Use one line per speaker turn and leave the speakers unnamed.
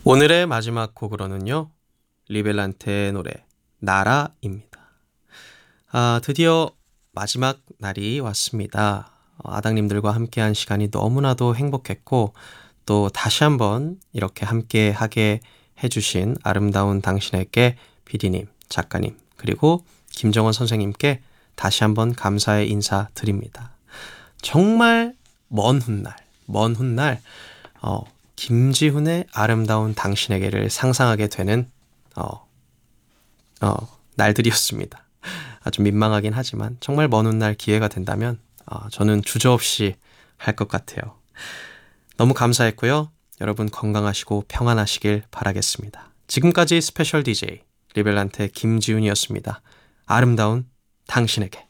오늘의 마지막 곡으로는요, 리벨란테의 노래 나라입니다. 드디어 마지막 날이 왔습니다. 아당님들과 함께한 시간이 너무나도 행복했고 또 다시 한번 이렇게 함께하게 해주신 아름다운 당신에게 PD님, 작가님 그리고 김정원 선생님께 다시 한번 감사의 인사 드립니다. 정말 먼 훗날 김지훈의 아름다운 당신에게를 상상하게 되는 날들이었습니다. 아주 민망하긴 하지만 정말 먼 훗날 기회가 된다면 저는 주저없이 할 것 같아요. 너무 감사했고요. 여러분 건강하시고 평안하시길 바라겠습니다. 지금까지 스페셜 DJ 리벨란테 김지훈이었습니다. 아름다운 당신에게.